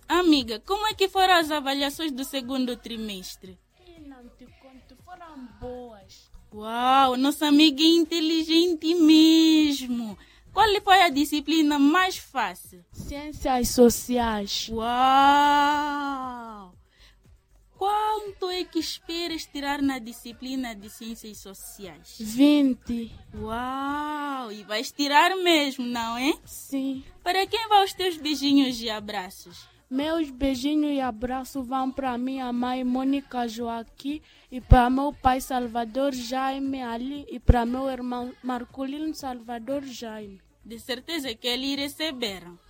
Amiga, como é que foram as avaliações do segundo trimestre? Não te conto, foram boas. Uau, nossa amiga é inteligente mesmo. Qual foi a disciplina mais fácil? Ciências sociais. Uau! Quanto é que esperas tirar na disciplina de ciências sociais? 20. Uau! E vais tirar mesmo, não é? Sim. Para quem vão os teus beijinhos e abraços? Meus beijinhos e abraços vão para minha mãe Mônica Joaquim e para meu pai Salvador Jaime Ali e para meu irmão Marcolino Salvador Jaime. De certeza que eles receberam.